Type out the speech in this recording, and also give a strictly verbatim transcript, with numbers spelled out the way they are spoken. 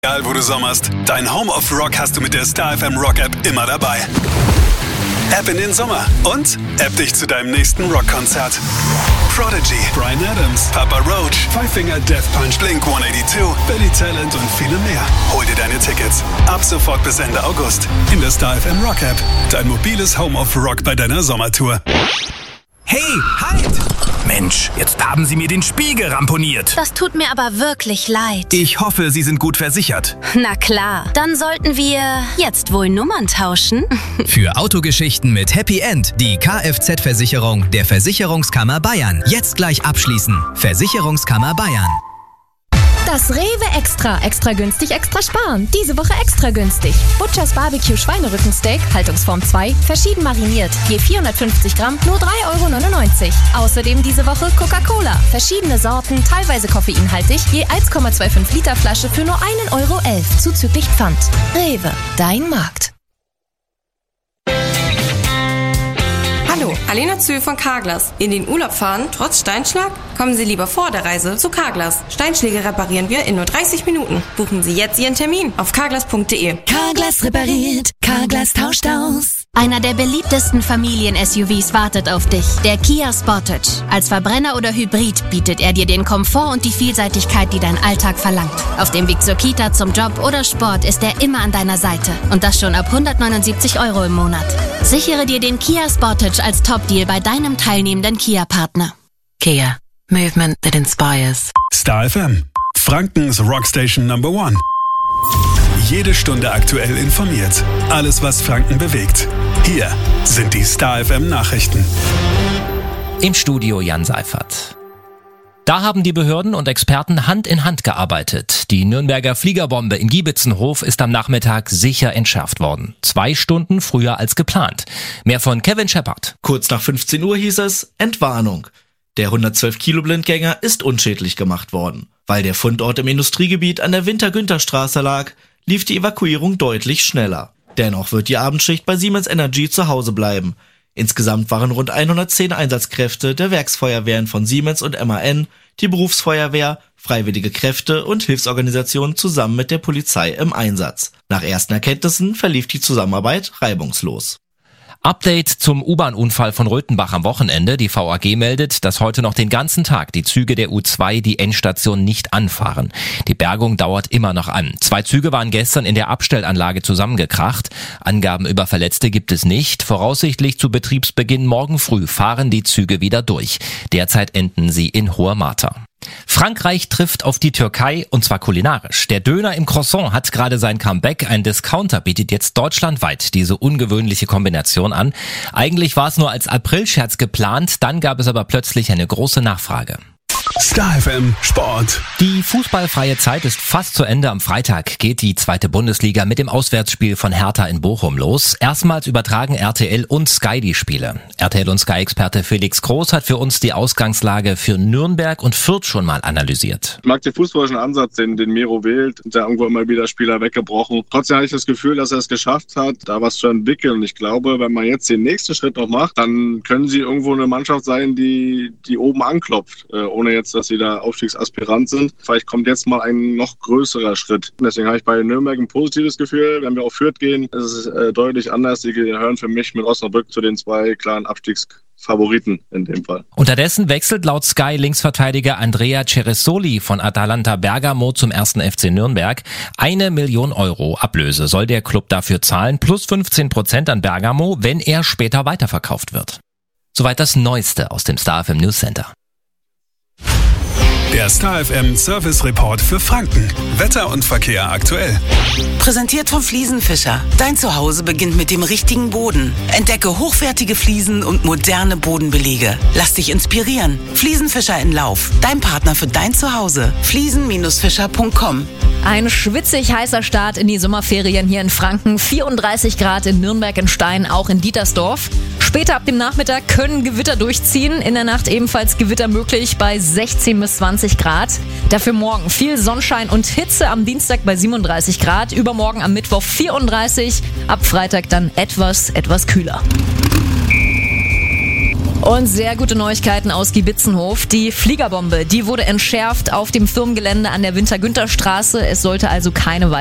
Egal wo du sommerst, dein Home of Rock hast du mit der Star F M Rock App immer dabei. App in den Sommer und App dich zu deinem nächsten Rockkonzert. Prodigy, Bryan Adams, Papa Roach, Five Finger Death Punch, Blink hundertzweiundachtzig, Billy Talent und viele mehr. Hol dir deine Tickets ab sofort bis Ende August in der Star F M Rock App. Dein mobiles Home of Rock bei deiner Sommertour. Hey, halt! Mensch, jetzt haben Sie mir den Spiegel ramponiert. Das tut mir aber wirklich leid. Ich hoffe, Sie sind gut versichert. Na klar, dann sollten wir jetzt wohl Nummern tauschen. Für Autogeschichten mit Happy End die Kfz-Versicherung der Versicherungskammer Bayern. Jetzt gleich abschließen. Versicherungskammer Bayern. Das Rewe Extra. Extra günstig, extra sparen. Diese Woche extra günstig. Butchers Barbecue Schweinerückensteak, Haltungsform zwei, verschieden mariniert. Je vierhundertfünfzig Gramm, nur drei Euro neunundneunzig. Außerdem diese Woche Coca-Cola. Verschiedene Sorten, teilweise koffeinhaltig. Je eins Komma fünfundzwanzig Liter Flasche für nur ein Euro elf. Zuzüglich Pfand. Rewe, dein Markt. Hallo, Alena Zühl von Carglass. In den Urlaub fahren, trotz Steinschlag? Kommen Sie lieber vor der Reise zu Carglass. Steinschläge reparieren wir in nur dreißig Minuten. Buchen Sie jetzt Ihren Termin auf carglass punkt de. Carglass repariert, Carglass tauscht aus. Einer der beliebtesten Familien-S U Vs wartet auf dich. Der Kia Sportage. Als Verbrenner oder Hybrid bietet er dir den Komfort und die Vielseitigkeit, die dein Alltag verlangt. Auf dem Weg zur Kita, zum Job oder Sport ist er immer an deiner Seite. Und das schon ab hundertneunundsiebzig Euro im Monat. Sichere dir den Kia Sportage als Top-Deal bei deinem teilnehmenden Kia-Partner. Kia. Movement that inspires. Star F M. Frankens Rockstation Number One. Jede Stunde aktuell informiert. Alles, was Franken bewegt. Hier sind die Star F M Nachrichten. Im Studio Jan Seifert. Da haben die Behörden und Experten Hand in Hand gearbeitet. Die Nürnberger Fliegerbombe in Giebitzenhof ist am Nachmittag sicher entschärft worden. Zwei Stunden früher als geplant. Mehr von Kevin Shepard. Kurz nach fünfzehn Uhr hieß es Entwarnung. Der hundertzwölf Kilo Blindgänger ist unschädlich gemacht worden. Weil der Fundort im Industriegebiet an der Winter-Günther-Straße lag, lief die Evakuierung deutlich schneller. Dennoch wird die Abendschicht bei Siemens Energy zu Hause bleiben. Insgesamt waren rund hundertzehn Einsatzkräfte der Werksfeuerwehren von Siemens und M A N, die Berufsfeuerwehr, freiwillige Kräfte und Hilfsorganisationen zusammen mit der Polizei im Einsatz. Nach ersten Erkenntnissen verlief die Zusammenarbeit reibungslos. Update zum U-Bahn-Unfall von Röthenbach am Wochenende. Die V A G meldet, dass heute noch den ganzen Tag die Züge der U zwei die Endstation nicht anfahren. Die Bergung dauert immer noch an. Zwei Züge waren gestern in der Abstellanlage zusammengekracht. Angaben über Verletzte gibt es nicht. Voraussichtlich zu Betriebsbeginn morgen früh fahren die Züge wieder durch. Derzeit enden sie in Hoher Martha. Frankreich trifft auf die Türkei und zwar kulinarisch. Der Döner im Croissant hat gerade sein Comeback. Ein Discounter bietet jetzt deutschlandweit diese ungewöhnliche Kombination an. Eigentlich war es nur als Aprilscherz geplant, dann gab es aber plötzlich eine große Nachfrage. Star F M Sport. Die fußballfreie Zeit ist fast zu Ende. Am Freitag geht die zweite Bundesliga mit dem Auswärtsspiel von Hertha in Bochum los. Erstmals übertragen R T L und Sky die Spiele. R T L und Sky-Experte Felix Groß hat für uns die Ausgangslage für Nürnberg und Fürth schon mal analysiert. Ich mag den fußballischen Ansatz, den, den Miro wählt. Da irgendwo immer wieder Spieler weggebrochen. Trotzdem habe ich das Gefühl, dass er es geschafft hat, da was zu entwickeln. Und ich glaube, wenn man jetzt den nächsten Schritt noch macht, dann können sie irgendwo eine Mannschaft sein, die, die oben anklopft, äh, ohne jetzt, dass sie da Aufstiegsaspirant sind. Vielleicht kommt jetzt mal ein noch größerer Schritt. Deswegen habe ich bei Nürnberg ein positives Gefühl. Wenn wir auf Fürth gehen, ist es äh, deutlich anders. Die gehören für mich mit Osnabrück zu den zwei klaren Abstiegsfavoriten in dem Fall. Unterdessen wechselt laut Sky Linksverteidiger Andrea Ceresoli von Atalanta Bergamo zum ersten F C Nürnberg. Eine Million Euro Ablöse soll der Club dafür zahlen, plus fünfzehn Prozent an Bergamo, wenn er später weiterverkauft wird. Soweit das Neueste aus dem Star F M News Center. Der Star F M Service Report für Franken. Wetter und Verkehr aktuell. Präsentiert von Fliesenfischer. Dein Zuhause beginnt mit dem richtigen Boden. Entdecke hochwertige Fliesen und moderne Bodenbelege. Lass dich inspirieren. Fliesenfischer in Lauf. Dein Partner für dein Zuhause. fliesen Bindestrich fischer Punkt com. Ein schwitzig heißer Start in die Sommerferien hier in Franken. vierunddreißig Grad in Nürnberg in Stein, auch in Dietersdorf. Später ab dem Nachmittag können Gewitter durchziehen. In der Nacht ebenfalls Gewitter möglich bei sechzehn bis zwanzig Grad. Dafür morgen viel Sonnenschein und Hitze, am Dienstag bei siebenunddreißig Grad. Übermorgen am Mittwoch vierunddreißig. Ab Freitag dann etwas, etwas kühler. Und sehr gute Neuigkeiten aus Giebitzenhof. Die Fliegerbombe, die wurde entschärft auf dem Firmengelände an der Winter-Günther-Straße. Es sollte also keine